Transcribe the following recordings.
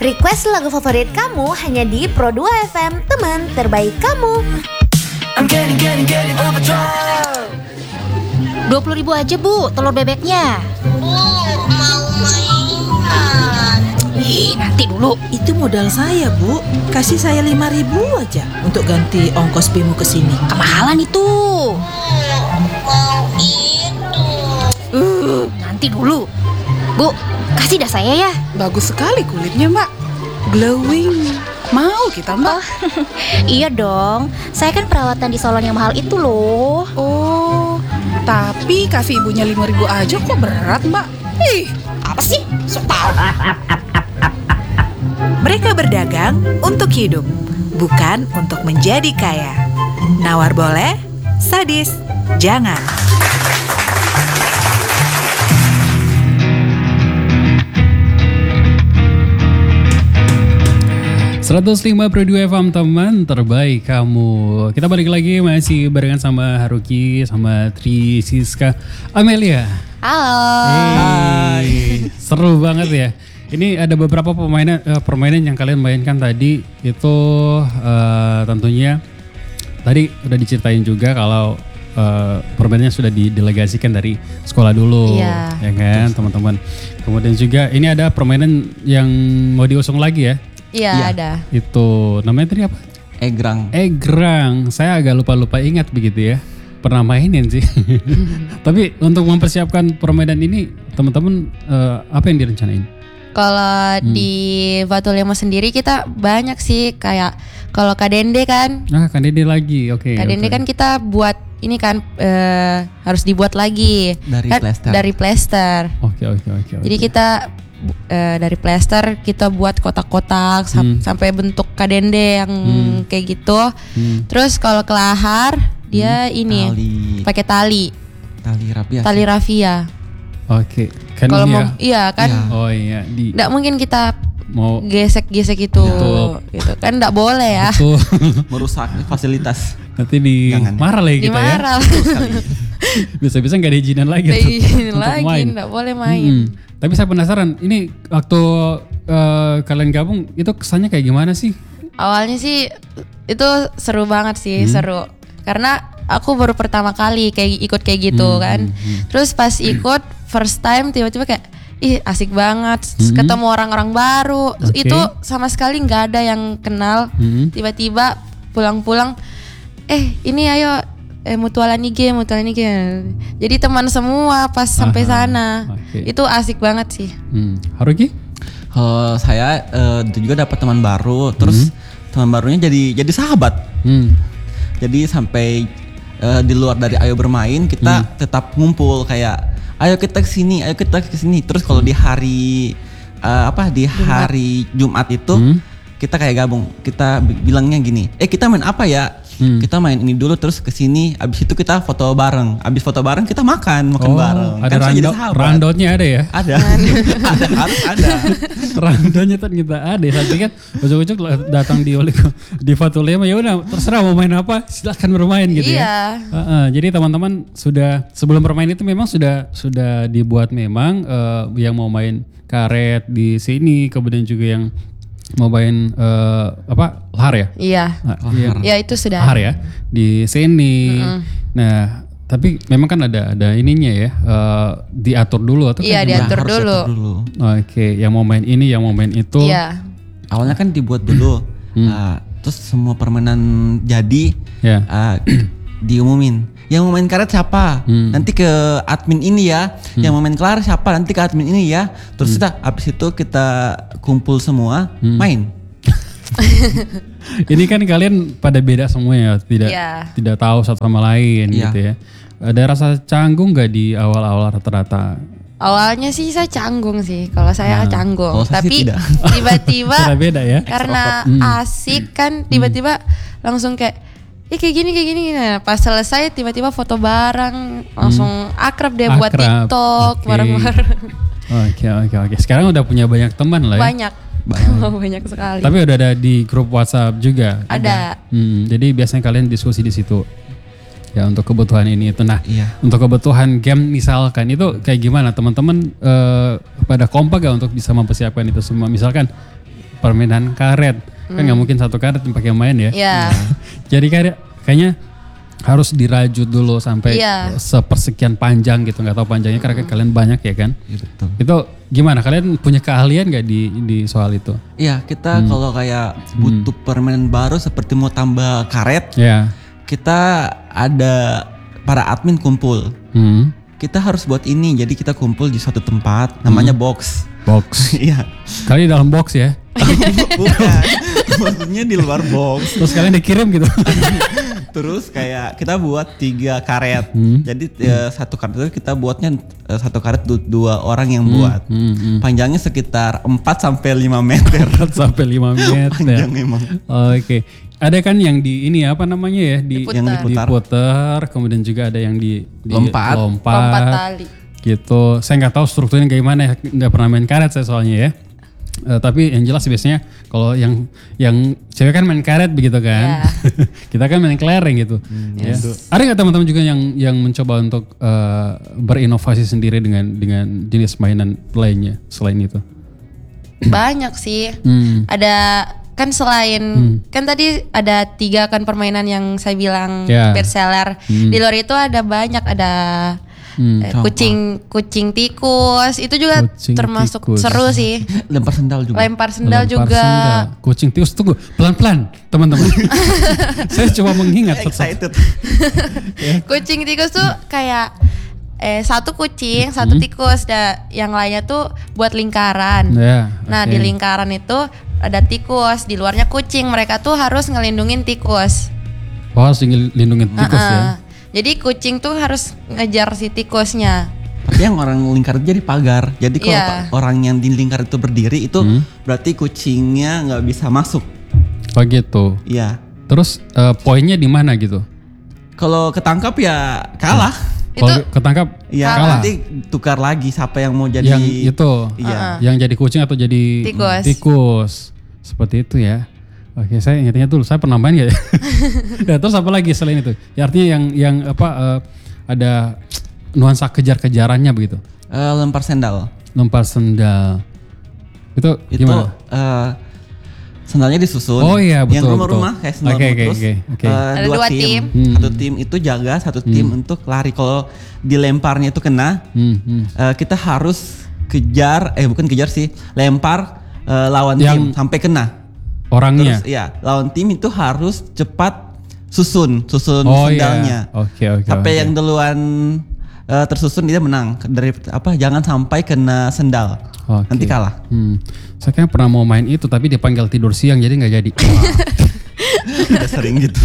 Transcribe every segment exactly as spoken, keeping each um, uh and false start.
Request lagu favorit kamu hanya di Pro dua F M, teman terbaik kamu. I'm getting, getting, getting overdrive. dua puluh ribu aja Bu, telur bebeknya. Bu, mau mainan. Ih, nanti dulu. Itu modal saya Bu, kasih saya lima ribu aja untuk ganti ongkos Bimo ke sini. Kemahalan itu. Hmm, mau itu. Uh, nanti dulu. Bu, kasih dah saya ya. Bagus sekali kulitnya Mbak, glowing. Mau kita Mbak? Oh, iya dong, saya kan perawatan di salon yang mahal itu loh. Oh, tapi kasih ibunya lima ribu aja kok berat Mbak. Ih, apa sih? Sok tahu. Mereka berdagang untuk hidup, bukan untuk menjadi kaya. Nawar boleh, sadis jangan. seratus lima Pro dua F M, teman terbaik kamu. Kita balik lagi masih barengan sama Haruki, sama Tri, Siska, Amelia. Halo. Hey, seru banget ya. Ini ada beberapa permainan uh, permainan yang kalian mainkan tadi itu uh, tentunya tadi udah diceritain juga kalau uh, permainannya sudah didelegasikan dari sekolah dulu, iya, ya kan teman-teman. Kemudian juga ini ada permainan yang mau diusung lagi ya. Iya, Iya. ada. Itu namanya tadi apa? Egrang. Egrang. Saya agak lupa-lupa ingat begitu ya. Pernah mainin sih. Tapi untuk mempersiapkan permainan ini, teman-teman uh, apa yang direncanain? Kalau Hmm. di Vatulemo sendiri kita banyak sih, kayak kalau Kak Dende kan, Nah, kan Dede lagi. Oke. Kak Dende oke. kan kita buat ini kan eh, harus dibuat lagi Dari kan, plester. dari plester. Oke, oke, oke. Jadi oke. kita eh, dari plester kita buat kotak-kotak sam- Hmm. sampai bentuk Kak Dende yang Hmm. kayak gitu. Hmm. Terus kalau kelahar dia ini Tali. pakai tali, Tali rapi ya. tali rafia. Oke. Kan Kalau ini mau ya. iya kan, Iya. Oh iya, di nggak mungkin kita mau gesek-gesek itu, Betul. gitu kan nggak boleh ya. tuh Merusak fasilitas. nanti di Jangan. marah lagi kita ya. Dimarah Bisa-bisa nggak ada izinan lagi Nggak tuh izin untuk lagi, main. nggak boleh main. Mm-mm. Tapi saya penasaran, ini waktu uh, kalian gabung itu kesannya kayak gimana sih? Awalnya sih itu seru banget sih, Hmm. seru. Karena aku baru pertama kali kayak ikut kayak gitu Hmm, kan. hmm, hmm. Terus pas ikut first time tiba-tiba kayak ih asik banget, Terus Hmm. ketemu orang-orang baru. Oke. Itu sama sekali nggak ada yang kenal. Hmm. Tiba-tiba pulang-pulang, eh ini ayo eh mutualan I G, mutualan I G. Jadi teman semua pas sampai Aha, sana. oke. Itu asik banget sih. Hmm. Haruki? Kalau saya eh, juga dapat teman baru, terus teman barunya jadi jadi sahabat. Hmm. Jadi sampai eh, di luar dari ayo bermain kita tetap ngumpul kayak ayo kita kesini, ayo kita kesini. Terus kalau di hari eh, apa di hari Jumat itu Hmm. kita kayak gabung. Kita bi- bilangnya gini, eh kita main apa ya? Hmm. Kita main ini dulu terus kesini. Abis itu kita foto bareng. Abis foto bareng kita makan, makan Oh, bareng. ada Kan saya jadi rando, sahabat. randotnya ada ya? Ada, ada, harus ada. Randonya kan kita ada. Nanti kan ujuk-ujuk datang di di Vatulemo, ya udah terserah mau main apa, silakan bermain gitu Iya. ya. Uh-uh, jadi teman-teman sudah sebelum bermain itu memang sudah sudah dibuat memang uh, yang mau main karet di sini, kemudian juga yang mau main uh, apa lahar ya? Iya. Nah, yang Ya itu sudah. lahar ya di sini. Nah, tapi memang kan ada ada ininya ya, uh, diatur dulu atau Iya, kayak gimana? diatur harus dulu. diatur dulu. Oke, yang mau main ini, yang mau main itu. Iya. Awalnya kan dibuat dulu, Ah, terus semua permainan jadi Ya. ah, diumumin. Yang mau main karet siapa? Hmm. Nanti ke admin ini ya. Yang mau main kelar siapa? Nanti ke admin ini ya. Terus kita abis itu kita kumpul semua main. Ini kan kalian pada beda semua ya, tidak Iya. tidak tahu satu sama lain Iya. gitu ya. Ada rasa canggung nggak di awal-awal rata-rata? Awalnya sih saya canggung sih, kalau saya canggung. kalau saya sih Tapi tidak. tiba-tiba Beda-beda ya. karena Hmm. asik kan, tiba-tiba langsung kayak, eh kayak gini kayak gini. Nah, pas selesai tiba-tiba foto bareng, langsung akrab deh buat Akrab. TikTok Oke. bareng-bareng. Oke oke oke. Sekarang udah punya banyak teman lah ya. Banyak, banyak sekali. Tapi udah ada di grup WhatsApp juga. Ada. Hmm, jadi biasanya kalian diskusi di situ. Ya untuk kebutuhan ini itu. Nah, Iya. untuk kebutuhan game misalkan itu kayak gimana teman-teman eh, pada kompak gak untuk bisa mempersiapkan itu semua? Misalkan permainan karet. Kan nggak mungkin satu karet pakai main ya. Iya. Jadi kayak kayaknya harus dirajut dulu sampai Iya. sepersekian panjang gitu, nggak tahu panjangnya karena kan kalian banyak ya kan. Iya, betul. Itu gimana? Kalian punya keahlian nggak di di soal itu? Iya, kita kalau kayak butuh permainan baru seperti mau tambah karet, Ya. kita ada para admin kumpul. Hmm. Kita harus buat ini, jadi kita kumpul di suatu tempat namanya box. Box. Iya. Kali dalam box ya. Bukan. Maksudnya di luar box. Terus kalian dikirim gitu. Terus kayak kita buat tiga karet. Hmm. Jadi eh, satu karet itu kita buatnya eh, satu karet du- dua orang yang buat. Hmm, hmm. Panjangnya sekitar empat sampai lima meter. Sampai lima meter. Panjang emang. Oke. Ada kan yang di ini apa namanya ya di Diputar. Yang diputar. diputar, kemudian juga ada yang di, di Lompat. lompat, Lompat tali. gitu. Saya nggak tahu strukturnya kayak gimana ya, nggak pernah main karet saya soalnya ya. Eh, tapi yang jelas biasanya kalau yang yang cewek kan main karet begitu kan, kita kan main kelereng gitu. Ya. Ada nggak teman-teman juga yang yang mencoba untuk eh, berinovasi sendiri dengan dengan jenis mainan lainnya selain itu? Banyak sih. Hmm. Ada kan selain kan tadi ada tiga kan permainan yang saya bilang Ya. bestseller. Di luar itu ada banyak, ada Hmm. eh, kucing kucing tikus itu juga Kucing termasuk tikus. seru sih. Lempar sendal juga. Lempar sendal Lempar juga. sendal. Kucing tikus, tunggu pelan-pelan teman-teman. Saya coba mengingat. Excited. Kucing tikus tuh kayak eh satu kucing, satu tikus, da, yang lainnya tuh buat lingkaran. Ya, Nah, oke. di lingkaran itu ada tikus, di luarnya kucing. Mereka tuh harus ngelindungin tikus. Oh, harus lindungin tikus ya. Heeh. Jadi kucing tuh harus ngejar si tikusnya. Tapi yang orang lingkar itu jadi pagar. Jadi kalau Iya. pa- orang yang di lingkar itu berdiri itu Hmm. berarti kucingnya nggak bisa masuk. Oh gitu. Iya. Terus eh, poinnya di mana gitu? Kalau ketangkap ya kalah. Itu Kalau ketangkap Iya, kalah. nanti tukar lagi siapa yang mau jadi. Yang itu, Iya. yang jadi kucing atau jadi Tikus. tikus. Seperti itu ya. Oke, saya ingatnya dulu, saya pernah main gak ya? Ya, terus apa lagi selain itu? Ya, artinya yang yang apa eh, ada nuansa kejar-kejarannya begitu. Eh, lempar sendal. Lempar sendal. Itu, Itu gimana? eh, sendalnya disusun. Oh iya, betul, Yang rumah-rumah betul. kayak sendal Oke, oke, terus. oke, oke. eh, Ada dua dua tim. tim. Hmm. Satu tim itu jaga, satu tim untuk lari. Kalau dilemparnya itu kena, Hmm, hmm. eh, kita harus kejar. Eh bukan kejar sih, lempar eh, lawan Yang- tim sampai kena. Orangnya. Terus ya lawan tim itu harus cepat susun, susun Oh sendalnya. iya. Oke, oke. Sampai oke. yang duluan eh, tersusun dia menang. Dari apa? Jangan sampai kena sendal. Oke. Nanti kalah. Hmm. Saya kan pernah mau main itu tapi dipanggil tidur siang jadi nggak jadi. Udah sering gitu.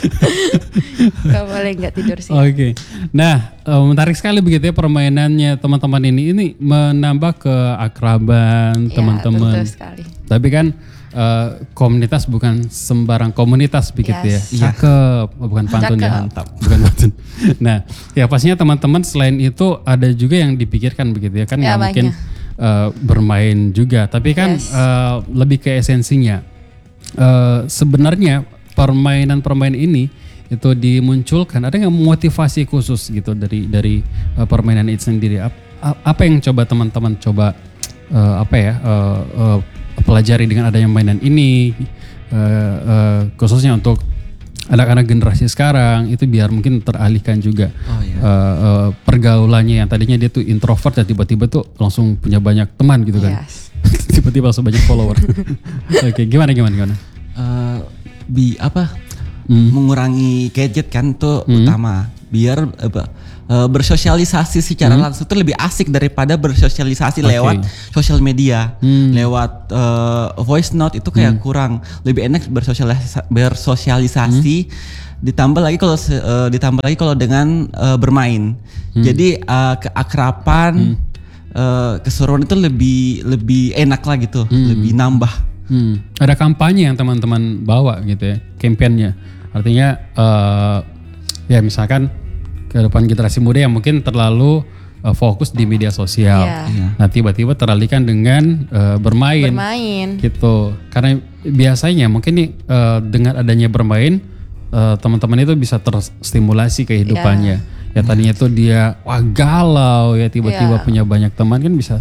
gak boleh nggak tidur sih. Oke. Nah, eh, menarik sekali begitu ya permainannya teman-teman ini. Ini menambah keakraban Ya, teman-teman. betul sekali. Tapi kan eh, komunitas bukan sembarang komunitas begitu Yes. ya. Cakep, oh, bukan pantun ya. Cakep. Mantap. Bukan pantun. Nah, ya pastinya teman-teman selain itu ada juga yang dipikirkan begitu ya kan Ya, nggak mungkin eh, bermain juga, tapi kan Yes. eh, lebih ke esensinya. Eh, sebenarnya permainan-permainan ini itu dimunculkan ada nggak motivasi khusus gitu dari dari eh, permainan itu sendiri? Ap- ap- Apa yang coba teman-teman coba eh, apa ya eh, eh, pelajari dengan adanya mainan ini eh, eh, khususnya untuk anak-anak generasi sekarang itu biar mungkin teralihkan juga Oh, iya. eh, eh, pergaulannya yang tadinya dia tuh introvert ya tiba-tiba tuh langsung punya banyak teman gitu kan. Yes. Tiba-tiba langsung banyak follower. Oke, gimana gimana gimana? Eh, bi apa? Hmm. Mengurangi gadget kan itu Hmm. utama. Biar apa, eh, bersosialisasi secara langsung itu lebih asik daripada bersosialisasi Oke. lewat sosial media, Hmm. lewat eh, voice note itu kayak kurang. Lebih enak bersosialisasi, bersosialisasi ditambah lagi kalau se- eh, ditambah lagi kalau dengan eh, bermain. Jadi eh, keakraban, eh, keseruan itu lebih lebih enak lah gitu, lebih nambah. Hmm. Ada kampanye yang teman-teman bawa gitu ya, kampanyenya. Artinya eh, ya misalkan ke depan generasi muda yang mungkin terlalu eh, fokus di media sosial. Iya. Nah tiba-tiba teralihkan dengan eh, bermain. Bermain. Gitu. Karena biasanya mungkin nih eh, dengan adanya bermain eh, teman-teman itu bisa terstimulasi kehidupannya. Ya tadinya tuh dia wah galau ya tiba-tiba Iya. punya banyak teman kan bisa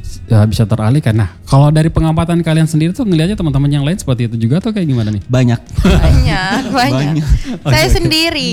ya, bisa teralihkan. Nah, kalau dari pengamatan kalian sendiri tuh ngelihatnya teman-teman yang lain seperti itu juga atau kayak gimana nih? Banyak. Banyak, banyak. Banyak. Saya Oke, oke. sendiri.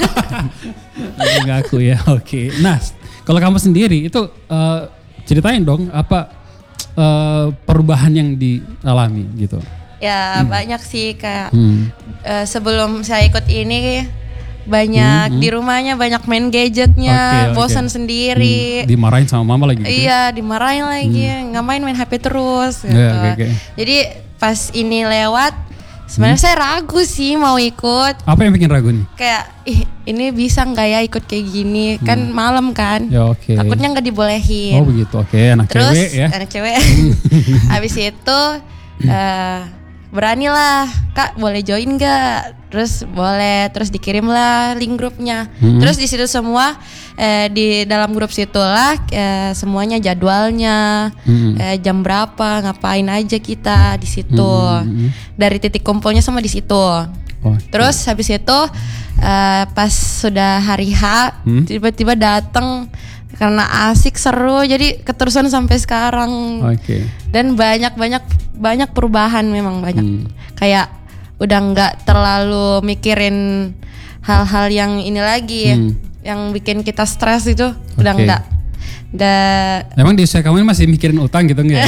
Ngaku ya, oke. Nah, kalau kamu sendiri itu eh, ceritain dong apa eh, perubahan yang dialami gitu. Ya banyak sih kayak Hmm. eh, sebelum saya ikut ini banyak Hmm, hmm. di rumahnya banyak main gadgetnya, Oke, oke. bosan sendiri. Hmm, dimarahin sama mama lagi gitu. Iya, dimarahin lagi, ngapain main H P terus gitu. Ya, oke, oke. Jadi pas ini lewat, sebenarnya saya ragu sih mau ikut. Apa yang bikin ragu nih? Kayak, ih ini bisa nggak ya ikut kayak gini? Kan malam kan. Ya, oke. Takutnya nggak dibolehin. Oh begitu, oke, anak Terus cewek ya. anak cewek. Habis itu eh beranilah, Kak boleh join nggak? Terus boleh, terus dikirim lah link grupnya. Hmm. Terus di situ semua eh, di dalam grup situlah eh, semuanya jadwalnya, Hmm. eh, jam berapa, ngapain aja kita di situ. Hmm. Dari titik kumpulnya sama di situ. Oh, Terus habis itu eh, pas sudah hari H Hmm. tiba-tiba datang karena asik seru jadi keterusan sampai sekarang. oke. Dan banyak-banyak banyak perubahan memang banyak. Hmm. Kayak udah nggak terlalu mikirin hal-hal yang ini lagi Hmm. yang bikin kita stres itu udah Oke. nggak. Udah Emang di usia kamu ini masih mikirin utang gitu enggak ya?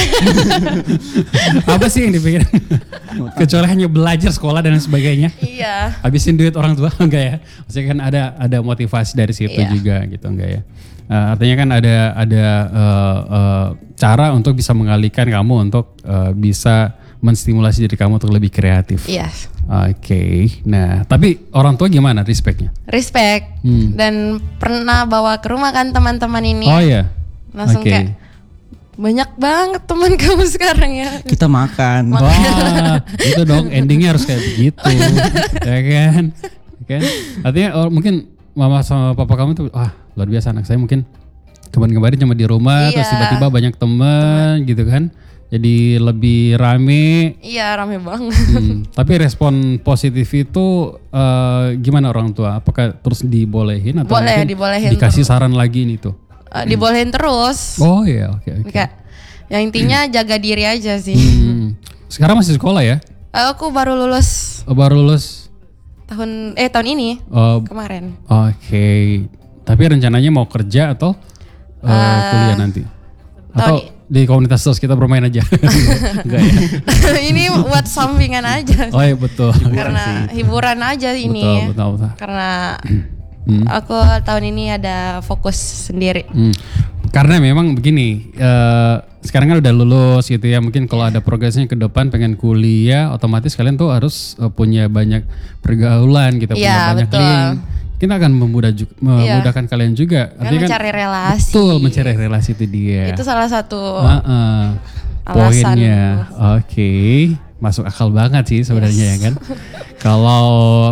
Apa sih yang dipikirin? Kecuali hanya belajar sekolah dan sebagainya. iya. Habisin duit orang tua enggak ya? Maksudnya kan ada ada motivasi dari situ Iya. juga gitu enggak ya? Uh, artinya kan ada ada uh, uh, cara untuk bisa mengalihkan kamu untuk uh, bisa menstimulasi diri kamu untuk lebih kreatif. Iya. Oke. Nah, tapi orang tua gimana respectnya? Respect. Hmm. Dan pernah bawa ke rumah kan teman-teman ini. Oh ya. Langsung Oke. kayak banyak banget teman kamu sekarang ya. Kita makan. Wah, itu dong endingnya harus kayak begitu, ya kan? Ya kan? Artinya oh, mungkin mama sama papa kamu tuh, wah luar biasa anak saya mungkin kemarin-kemarin cuma di rumah, Iya. terus tiba-tiba banyak teman gitu kan, jadi lebih rame. Iya rame banget. Hmm, tapi respon positif itu eh, gimana orang tua? Apakah terus dibolehin atau Boleh, mungkin dibolehin dikasih saran lagi nih tuh? Eh, dibolehin terus. Oh iya, oke oke. Kayak yang intinya jaga diri aja sih. Hmm. Sekarang masih sekolah ya? Eh, Aku baru lulus Oh, baru lulus. tahun eh tahun ini Oh, kemarin. Oke, tapi rencananya mau kerja atau uh, Uh, kuliah nanti? Atau tahun di komunitas terus kita bermain aja? Enggak ya? Ini buat sampingan aja. Oh iya betul. Karena hiburan aja ini. Betul, betul, betul. Karena Hmm. aku tahun ini ada fokus sendiri. Hmm. Karena memang begini, eh, sekarang kan udah lulus gitu ya. Mungkin kalau ada progresnya ke depan pengen kuliah, otomatis kalian tuh harus eh, punya banyak pergaulan gitu, punya Iya, banyak betul. link. Kita akan memudah ju- memudahkan kalian juga. Kan Artinya mencari relasi. Betul, mencari relasi itu dia. Itu salah satu Heeh. alasan. Poinnya, oke, masuk akal banget sih sebenarnya ya kan. Kalau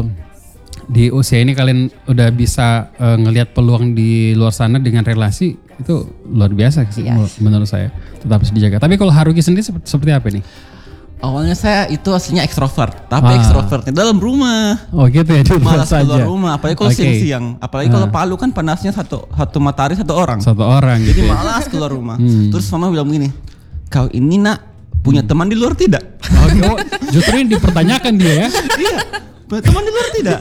di usia ini kalian udah bisa eh, ngelihat peluang di luar sana dengan relasi itu luar biasa sih Yes. menurut saya. Tetap harus dijaga. Tapi kalau Haruki sendiri seperti, seperti apa nih? Awalnya saya itu aslinya ekstrovert, tapi Ah. ekstrovertnya dalam rumah. Oh gitu ya, di luar Malas saja. keluar rumah, apalagi kalau Oke. siang-siang. Apalagi Ah. kalau Palu kan panasnya satu satu matahari satu orang. Satu orang Jadi gitu. ya. malas keluar rumah. Hmm. Terus mama bilang begini, kau ini nak punya teman di luar tidak? Oh, oh, justru ini dipertanyakan dia ya. Iya, punya teman di luar tidak?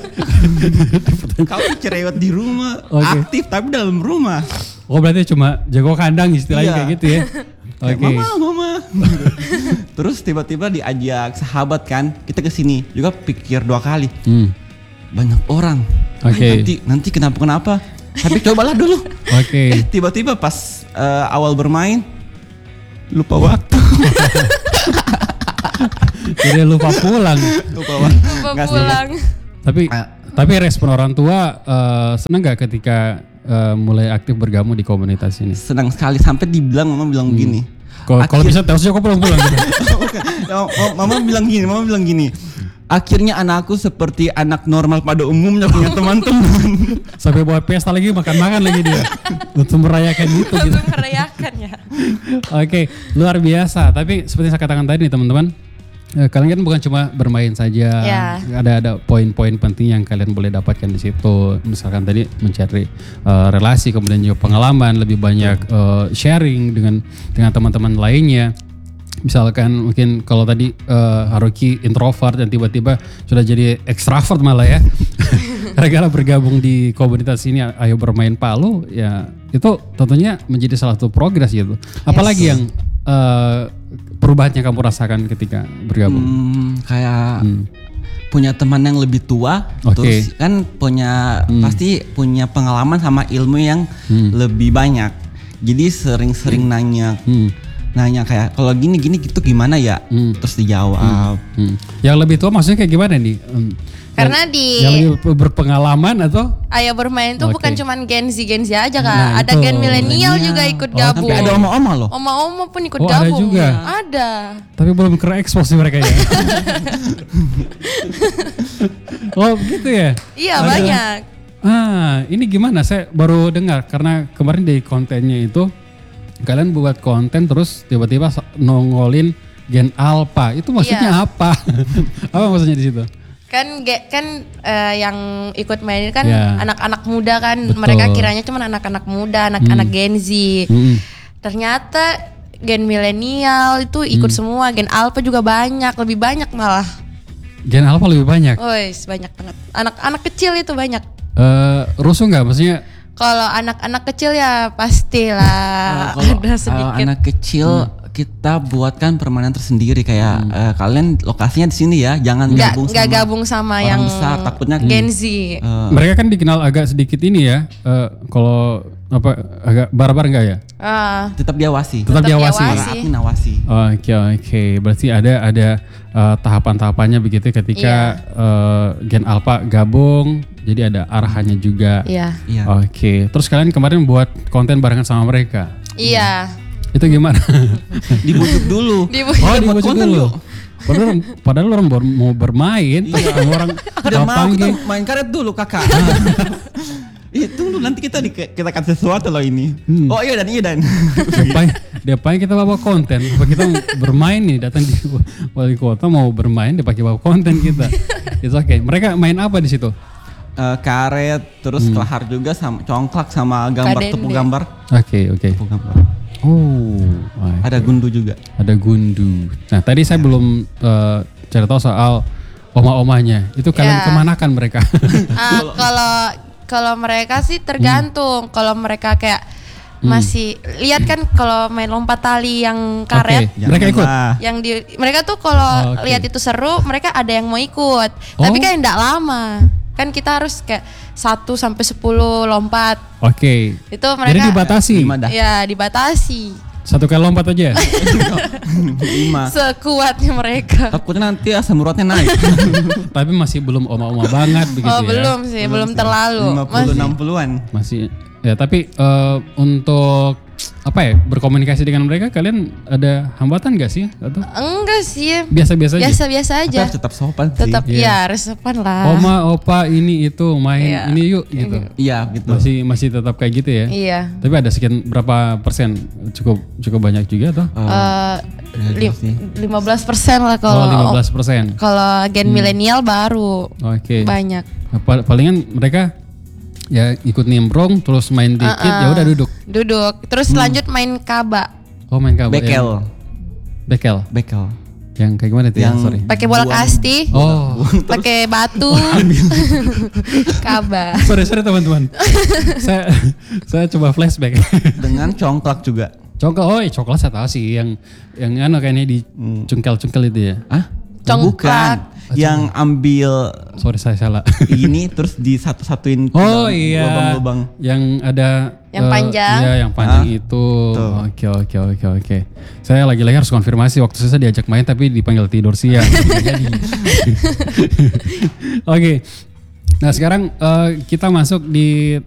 Kau cerewet di rumah, Oke. aktif tapi dalam rumah. Oh berarti cuma jago kandang istilahnya Iya. kayak gitu ya. Oke. Kayak, mama, mama. Terus tiba-tiba diajak sahabat kan, kita ke sini juga pikir dua kali. Hmm. Banyak orang. Oke. Ay, nanti nanti kenapa kenapa? Tapi cobalah dulu. Oke. Eh tiba-tiba pas eh, awal bermain lupa waktu. Jadi lupa pulang. lupa waktu. Lupa Nggak sih. pulang. Tapi Ah. tapi respon orang tua eh, senang gak ketika eh, mulai aktif bergabung di komunitas ini? Senang sekali sampai dibilang mama bilang begini. Kalau kalau Akhir- bisa terus kok pulang-pulang gitu. Bukan. Mama- Mama bilang gini, mama bilang gini. Akhirnya anakku seperti anak normal pada umumnya punya teman-teman. Sampai bawa pesta lagi, makan-makan lagi dia. Untuk merayakan itu gitu. Untuk merayakan ya. Oke, luar biasa. Tapi seperti saya katakan tadi nih teman-teman, Eh, kalian kan bukan cuma bermain saja, Ya. ada ada poin-poin penting yang kalian boleh dapatkan di situ. Misalkan tadi mencari eh, relasi, kemudian juga pengalaman, lebih banyak eh, sharing dengan dengan teman-teman lainnya. Misalkan mungkin kalau tadi eh, Haruki introvert dan tiba-tiba sudah jadi ekstrovert malah ya. Gara-gara bergabung di komunitas ini Ayo Bermain Palu ya, itu tentunya menjadi salah satu progres gitu. Apalagi yang eh, perubahan yang kamu rasakan ketika bergabung? Hmm, kayak Hmm. punya teman yang lebih tua, Oke. terus kan punya Hmm. pasti punya pengalaman sama ilmu yang Hmm. lebih banyak. Jadi sering-sering nanya, Hmm. nanya kayak kalau gini gini gitu gimana ya, Hmm. terus dijawab. Hmm. Yang lebih tua maksudnya kayak gimana nih? Hmm. Karena yang, di yang lebih berpengalaman atau? Ayo Bermain tuh Oke. bukan cuman Gen Z Gen Z aja Kak, Nah, ada itu. gen milenial Milenial. juga ikut Oh, gabung. Tapi ada oma-oma loh. Oma-oma pun ikut Oh, ada gabung. juga? Ada. Tapi belum kena expose nih mereka ya. Oh gitu ya? Iya Ada. banyak. Ah, ini gimana? Saya baru dengar karena kemarin di kontennya itu kalian buat konten terus tiba-tiba so- nongolin Gen Alpha. Itu maksudnya Iya. apa? Apa maksudnya di situ? Kan ge- kan eh, yang ikut main ini kan Ya. anak-anak muda kan. Betul. Mereka kiranya cuma anak-anak muda, anak-anak Hmm. Gen Z. Hmm. Ternyata gen milenial itu ikut Hmm. semua, gen alpha juga banyak, lebih banyak malah. Gen Alpha lebih banyak. Wes, banyak banget. Anak-anak kecil itu banyak. Eh, rusuh nggak? Maksudnya Kalau anak-anak kecil ya pastilah Kalau ada uh, sedikit. anak kecil kita buatkan permainan tersendiri kayak eh, kalian lokasinya di sini ya, jangan Nggak gabung nggak sama gabung sama orang yang besar, takutnya Gen Z. eh, mereka kan dikenal agak sedikit ini ya. eh, kalau apa agak barbar nggak ya? Ah, tetap diawasi. Tetap Tetap diawasi. diawasi. Para admin awasi. Oke oke, berarti ada ada eh, tahapan-tahapannya begitu ketika eh, Gen Alpha gabung, jadi ada arahannya juga. iya. Iya. Oke, terus kalian kemarin buat konten barengan sama mereka, Iya. itu gimana? Dibujuk dulu. Di Oh Buat dibujuk konten dulu. yuk. Padahal, padahal orang baru mau bermain, terus sama orang Udah uh, mau panggil. kita main karet dulu kakak. Ih tunggu nanti kita di, kita kasih sesuatu loh ini. Hmm. Oh iya dan iya dan. Depan, depan kita bawa konten, apa kita bermain nih datang di wali kota mau bermain dipakai bawa konten kita. Itu oke. Mereka main apa di situ? Eh, karet terus Hmm. kelahar juga sama congklak sama gambar Kadende. tepuk gambar. Oke oke. Tepuk gambar. Oh, oke. Ada gundu juga. Ada gundu. Nah tadi saya belum eh, cari tahu soal oma-omanya. Itu kalian Ya. kemanakan mereka? Ah, kalau kalau mereka sih tergantung. Kalau mereka kayak masih lihat kan kalau main lompat tali yang karet. Oke, mereka ikut. Janganlah. Yang di mereka tuh kalau Oke. lihat itu seru, mereka ada yang mau ikut. Oh. Tapi kan enggak lama. Kan kita harus kayak satu sampai sepuluh lompat. Oke. Itu Jadi mereka dibatasi. Lima dah. ya dibatasi. Satu kali lompat aja. Lima. Sekuatnya mereka. Takutnya nanti asam uratnya naik. Tapi masih belum oma-oma banget begitu Oh, ya. belum sih, belum terlalu. lima puluh Masih. enam puluhan. Masih ya tapi eh, untuk apa ya berkomunikasi dengan mereka kalian ada hambatan gak sih atau Enggak sih. biasa-biasa aja? Biasa-biasa Tapi aja. harus tetap sopan sih. Tetap Iya. ya harus sopan lah. Oma, opa, ini itu main Iya. ini yuk gitu. Iya gitu. Masih masih tetap kayak gitu ya. Iya. Tapi ada sekian berapa persen? Cukup cukup banyak juga atau? Eh, Iya sih. lima belas persen lah Oh, kalau lima belas persen. kalau gen milenial baru Oke. banyak. Nah, pal- palingan mereka ya ikut nimbrung terus main dikit Uh-uh. ya udah duduk. Duduk, terus lanjut main kaba. Oh main kabel. Bekel. yang- Bekel. Bekel. Yang kayak gimana tuh ya? Yang- Sorry. Pakai bola Buang. kasti, Oh. pakai batu. Kaba. sorry sorry teman-teman. saya saya coba flashback. Dengan congklak juga. Coklat, oh iya, coklat saya tahu sih yang yang anu kayaknya di Hmm. cungkel-cungkel itu ya. Ah? Congklak. Bukan. Yang ambil Sorry saya salah. ini terus di satu-satuin ke Oh dalam iya. lubang-lubang. Yang ada Yang eh, panjang. Iya, yang panjang Ah, itu. tuh. Oke, oke, oke, oke. Saya lagi-lagi harus konfirmasi waktu saya diajak main tapi dipanggil tidur siang. Nggak jadi. Oke. Nah, sekarang eh, kita masuk di